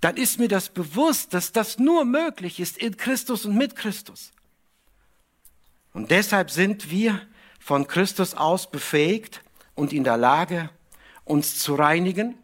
dann ist mir das bewusst, dass das nur möglich ist in Christus und mit Christus. Und deshalb sind wir von Christus aus befähigt und in der Lage, uns zu reinigen.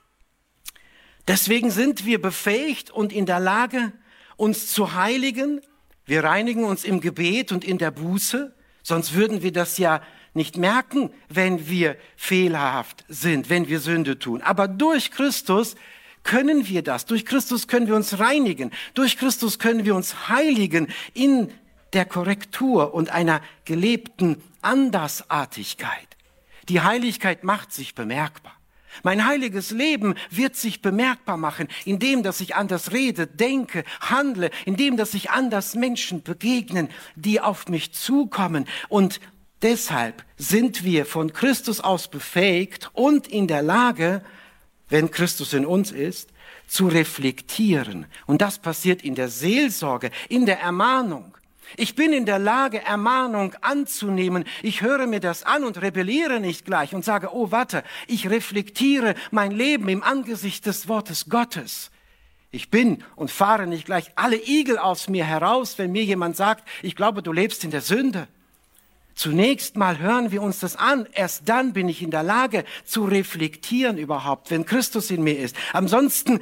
Deswegen sind wir befähigt und in der Lage, uns zu heiligen. Wir reinigen uns im Gebet und in der Buße, sonst würden wir das ja nicht merken, wenn wir fehlerhaft sind, wenn wir Sünde tun. Aber durch Christus können wir das. Durch Christus können wir uns reinigen. Durch Christus können wir uns heiligen in der Korrektur und einer gelebten Andersartigkeit. Die Heiligkeit macht sich bemerkbar. Mein heiliges Leben wird sich bemerkbar machen, indem, dass ich anders rede, denke, handle, indem, dass ich anders Menschen begegnen, die auf mich zukommen. Und deshalb sind wir von Christus aus befähigt und in der Lage, wenn Christus in uns ist, zu reflektieren. Und das passiert in der Seelsorge, in der Ermahnung. Ich bin in der Lage, Ermahnung anzunehmen. Ich höre mir das an und rebelliere nicht gleich und sage, oh warte, ich reflektiere mein Leben im Angesicht des Wortes Gottes. Ich bin und fahre nicht gleich alle Igel aus mir heraus, wenn mir jemand sagt, ich glaube, du lebst in der Sünde. Zunächst mal hören wir uns das an. Erst dann bin ich in der Lage zu reflektieren überhaupt, wenn Christus in mir ist. Ansonsten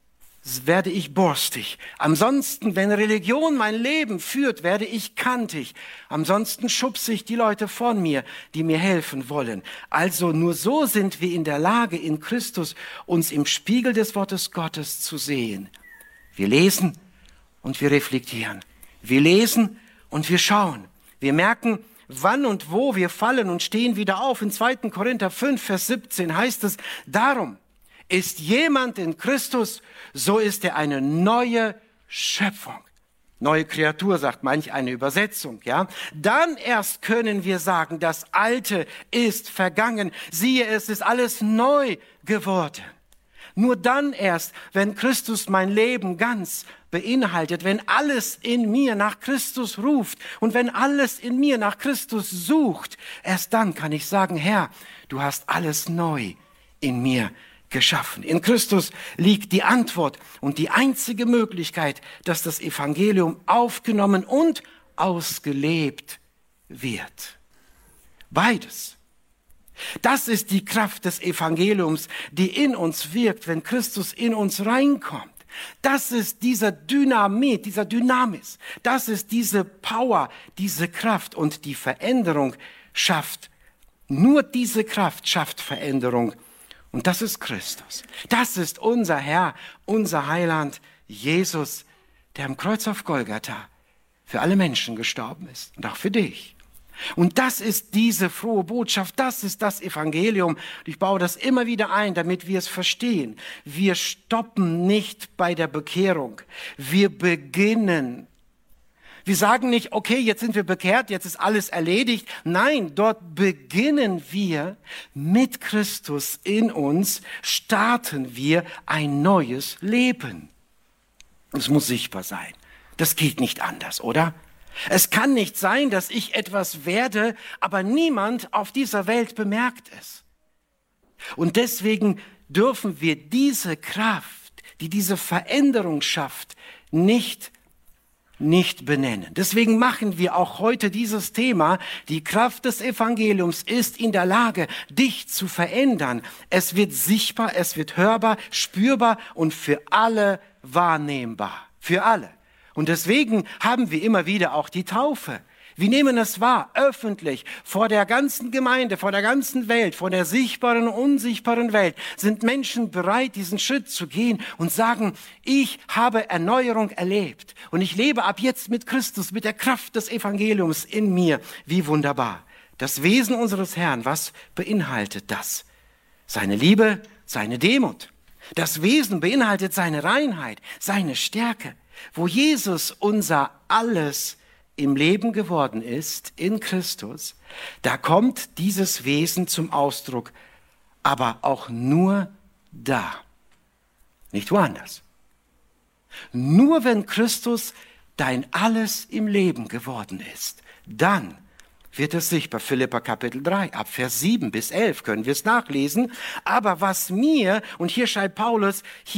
werde ich borstig. Ansonsten, wenn Religion mein Leben führt, werde ich kantig. Ansonsten schubse ich die Leute von mir, die mir helfen wollen. Also nur so sind wir in der Lage, in Christus uns im Spiegel des Wortes Gottes zu sehen. Wir lesen und wir reflektieren. Wir lesen und wir schauen. Wir merken, wann und wo wir fallen und stehen wieder auf. In 2. Korinther 5, Vers 17 heißt es, darum, ist jemand in Christus, so ist er eine neue Schöpfung. Neue Kreatur, sagt manch eine Übersetzung, ja. Dann erst können wir sagen, das Alte ist vergangen. Siehe, es ist alles neu geworden. Nur dann erst, wenn Christus mein Leben ganz beinhaltet, wenn alles in mir nach Christus ruft und wenn alles in mir nach Christus sucht, erst dann kann ich sagen, Herr, du hast alles neu in mir geschaffen. In Christus liegt die Antwort und die einzige Möglichkeit, dass das Evangelium aufgenommen und ausgelebt wird. Beides. Das ist die Kraft des Evangeliums, die in uns wirkt, wenn Christus in uns reinkommt. Das ist dieser Dynamit, dieser Dynamis. Das ist diese Power, diese Kraft und die Veränderung schafft. Nur diese Kraft schafft Veränderung. Und das ist Christus. Das ist unser Herr, unser Heiland, Jesus, der am Kreuz auf Golgatha für alle Menschen gestorben ist und auch für dich. Und das ist diese frohe Botschaft, das ist das Evangelium. Ich baue das immer wieder ein, damit wir es verstehen. Wir stoppen nicht bei der Bekehrung. Wir beginnen. Wir sagen nicht, okay, jetzt sind wir bekehrt, jetzt ist alles erledigt. Nein, dort beginnen wir mit Christus in uns, starten wir ein neues Leben. Es muss sichtbar sein. Das geht nicht anders, oder? Es kann nicht sein, dass ich etwas werde, aber niemand auf dieser Welt bemerkt es. Und deswegen dürfen wir diese Kraft, die diese Veränderung schafft, nicht benennen. Deswegen machen wir auch heute dieses Thema. Die Kraft des Evangeliums ist in der Lage, dich zu verändern. Es wird sichtbar, es wird hörbar, spürbar und für alle wahrnehmbar. Für alle. Und deswegen haben wir immer wieder auch die Taufe. Wir nehmen es wahr, öffentlich, vor der ganzen Gemeinde, vor der ganzen Welt, vor der sichtbaren und unsichtbaren Welt, sind Menschen bereit, diesen Schritt zu gehen und sagen, ich habe Erneuerung erlebt und ich lebe ab jetzt mit Christus, mit der Kraft des Evangeliums in mir. Wie wunderbar. Das Wesen unseres Herrn, was beinhaltet das? Seine Liebe, seine Demut. Das Wesen beinhaltet seine Reinheit, seine Stärke. Wo Jesus unser Alles im Leben geworden ist, in Christus, da kommt dieses Wesen zum Ausdruck, aber auch nur da, nicht woanders. Nur wenn Christus dein Alles im Leben geworden ist, dann wird es sichtbar. Philipper Kapitel 3, ab Vers 7 bis 11 können wir es nachlesen. Aber was mir, und hier schreibt Paulus,